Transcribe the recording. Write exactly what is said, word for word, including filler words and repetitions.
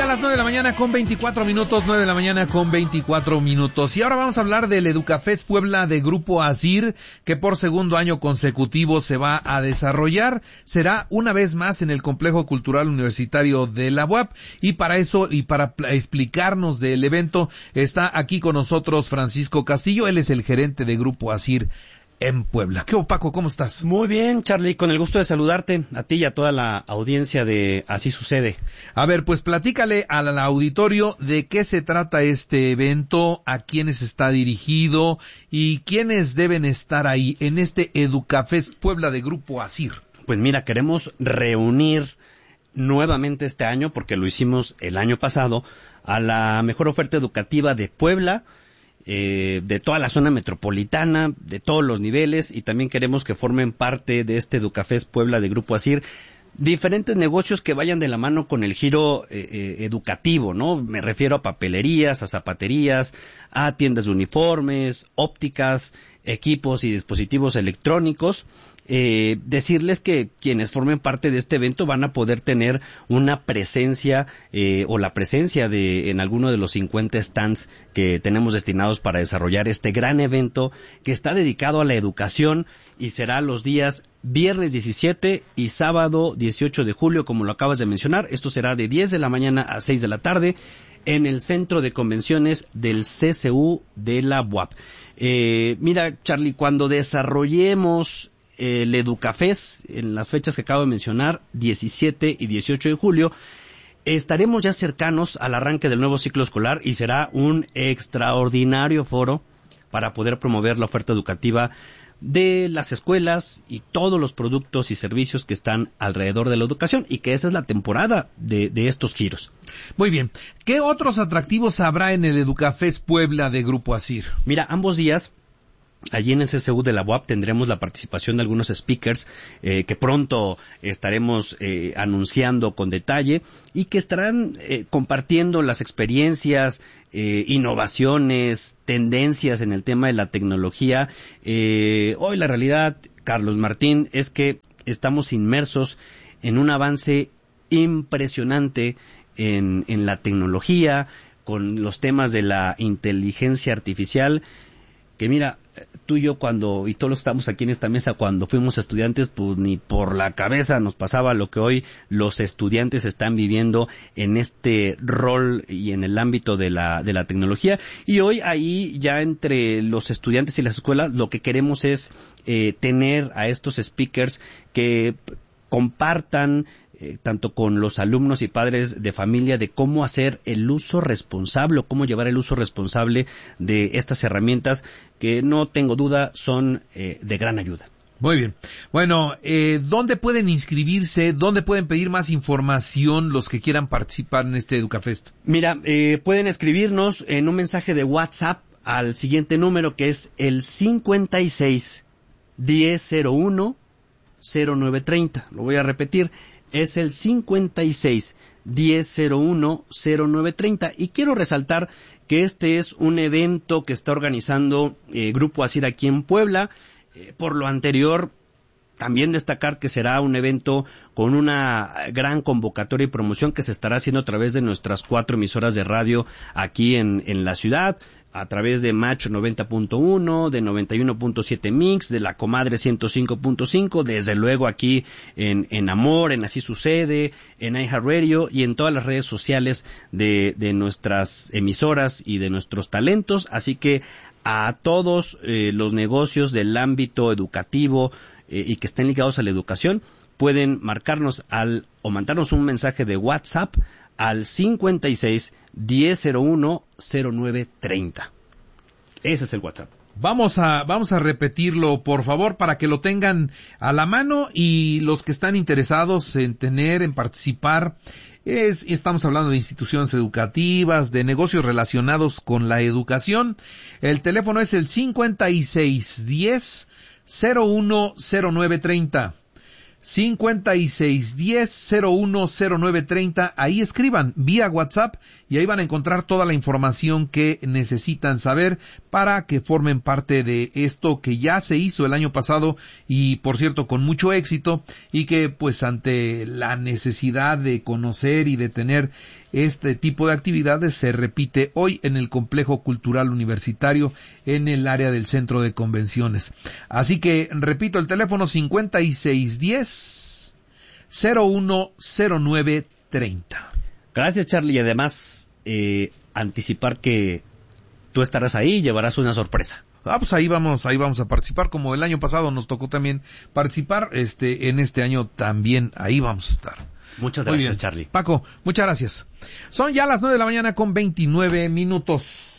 a las nueve de la mañana con veinticuatro minutos, nueve de la mañana con veinticuatro minutos. Y ahora vamos a hablar del Educafest Puebla de Grupo ASIR, que por segundo año consecutivo se va a desarrollar. Será una vez más en el Complejo Cultural Universitario de la U A P. Y para eso, y para explicarnos del evento, está aquí con nosotros Francisco Castillo. Él es el gerente de Grupo ASIR en Puebla. ¿Qué hubo, Paco? ¿Cómo estás? Muy bien, Charlie, con el gusto de saludarte a ti y a toda la audiencia de Así Sucede. A ver, pues platícale al, al auditorio de qué se trata este evento, a quiénes está dirigido y quiénes deben estar ahí en este Educafest Puebla de Grupo ASIR. Pues mira, queremos reunir nuevamente este año, porque lo hicimos el año pasado, a la mejor oferta educativa de Puebla, Eh, de toda la zona metropolitana, de todos los niveles, y también queremos que formen parte de este Educafest Puebla de Grupo ASIR diferentes negocios que vayan de la mano con el giro eh, eh, educativo, ¿no? Me refiero a papelerías, a zapaterías, a tiendas de uniformes, ópticas, equipos y dispositivos electrónicos. Eh, decirles que quienes formen parte de este evento van a poder tener una presencia eh, o la presencia de en alguno de los cincuenta stands que tenemos destinados para desarrollar este gran evento que está dedicado a la educación y será los días viernes diecisiete y sábado dieciocho de julio, como lo acabas de mencionar. Esto será de diez de la mañana a seis de la tarde en el Centro de Convenciones del C C U de la U A P. Eh, mira, Charlie, cuando desarrollemos el Educafest en las fechas que acabo de mencionar, diecisiete y dieciocho de julio, estaremos ya cercanos al arranque del nuevo ciclo escolar y será un extraordinario foro para poder promover la oferta educativa de las escuelas y todos los productos y servicios que están alrededor de la educación, y que esa es la temporada de, de estos giros. Muy bien. ¿Qué otros atractivos habrá en el Educafest Puebla de Grupo ASIR? Mira, ambos días allí en el C C U de la U A P tendremos la participación de algunos speakers eh, que pronto estaremos eh, anunciando con detalle y que estarán eh, compartiendo las experiencias, eh, innovaciones, tendencias en el tema de la tecnología. Eh, hoy la realidad, Carlos Martín, es que estamos inmersos en un avance impresionante en, en la tecnología, con los temas de la inteligencia artificial, que mira, tú y yo cuando, y todos los que estamos aquí en esta mesa, cuando fuimos estudiantes, pues ni por la cabeza nos pasaba lo que hoy los estudiantes están viviendo en este rol y en el ámbito de la, de la tecnología. Y hoy ahí ya entre los estudiantes y las escuelas lo que queremos es eh, tener a estos speakers que compartan Eh, tanto con los alumnos y padres de familia de cómo hacer el uso responsable o cómo llevar el uso responsable de estas herramientas que no tengo duda son eh, de gran ayuda. Muy bien. Bueno, eh, ¿dónde pueden inscribirse? ¿Dónde pueden pedir más información los que quieran participar en este Educafest? Mira, eh, pueden escribirnos en un mensaje de WhatsApp al siguiente número, que es el cincuenta y seis, diez cero uno, cero nueve treinta. Lo voy a repetir. Es el cincuenta y seis, diez cero uno, cero nueve treinta. Y quiero resaltar que este es un evento que está organizando eh, Grupo ASIR aquí en Puebla. Eh, por lo anterior, también destacar que será un evento con una gran convocatoria y promoción que se estará haciendo a través de nuestras cuatro emisoras de radio aquí en, en la ciudad, a través de Macho noventa punto uno, de noventa y uno punto siete Mix, de La Comadre ciento cinco punto cinco, desde luego aquí en, en Amor, en Así Sucede, en iHeartRadio y en todas las redes sociales de, de nuestras emisoras y de nuestros talentos. Así que a todos eh, los negocios del ámbito educativo eh, y que estén ligados a la educación, pueden marcarnos al o mandarnos un mensaje de WhatsApp al cincuenta y seis, diez cero uno, cero nueve treinta. Ese es el WhatsApp. Vamos a, vamos a repetirlo, por favor, para que lo tengan a la mano, y los que están interesados en tener, en participar, es, estamos hablando de instituciones educativas, de negocios relacionados con la educación. El teléfono es el cincuenta y seis, diez, cero uno, cero nueve treinta. cincuenta y seis diez cero uno cero nueve treinta. Ahí escriban vía WhatsApp y ahí van a encontrar toda la información que necesitan saber para que formen parte de esto que ya se hizo el año pasado y, por cierto, con mucho éxito, y que pues ante la necesidad de conocer y de tener este tipo de actividades se repite hoy en el Complejo Cultural Universitario en el área del Centro de Convenciones. Así que repito el teléfono cincuenta y seis diez cero uno cero nueve treinta. Gracias, Charlie, y además eh, anticipar que tú estarás ahí y llevarás una sorpresa. Ah, pues ahí vamos, ahí vamos a participar, como el año pasado nos tocó también participar, este, en este año también ahí vamos a estar. Muchas gracias, Charlie. Paco, muchas gracias. Son ya las nueve de la mañana con veintinueve minutos.